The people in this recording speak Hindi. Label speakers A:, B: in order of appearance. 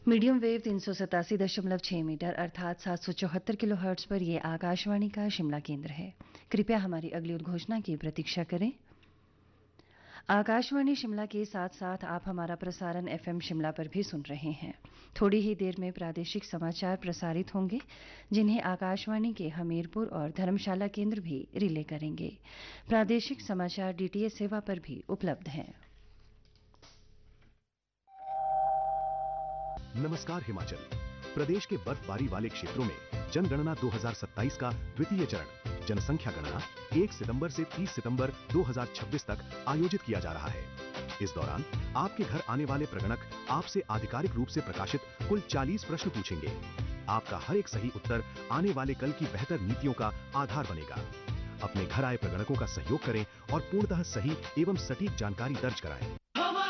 A: मीडियम वेव 387.6 मीटर अर्थात 774 किलोहर्ट्ज पर ये आकाशवाणी का शिमला केंद्र है। कृपया हमारी अगली उद्घोषणा की प्रतीक्षा करें। आकाशवाणी शिमला के साथ साथ आप हमारा प्रसारण एफएम शिमला पर भी सुन रहे हैं। थोड़ी ही देर में प्रादेशिक समाचार प्रसारित होंगे, जिन्हें आकाशवाणी के हमीरपुर और धर्मशाला केंद्र भी रिले करेंगे। प्रादेशिक समाचार डीटीएच सेवा पर भी उपलब्ध हैं।
B: नमस्कार हिमाचल प्रदेश के बर्फबारी वाले क्षेत्रों में जनगणना 2027 का द्वितीय चरण जनसंख्या गणना 1 सितंबर से 30 सितंबर 2026 तक आयोजित किया जा रहा है। इस दौरान आपके घर आने वाले प्रगणक आपसे आधिकारिक रूप से प्रकाशित कुल 40 प्रश्न पूछेंगे। आपका हर एक सही उत्तर आने वाले कल की बेहतर नीतियों का आधार बनेगा। अपने घर आए प्रगणकों का सहयोग करें और पूर्णतः सही एवं सटीक जानकारी दर्ज कराएं।